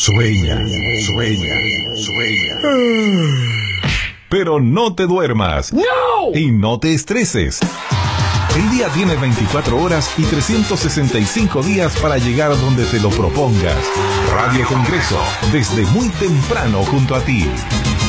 Sueña, sueña, sueña. Pero no te duermas. ¡No! Y no te estreses. El día tiene 24 horas y 365 días para llegar donde te lo propongas. Radio Congreso, desde muy temprano junto a ti.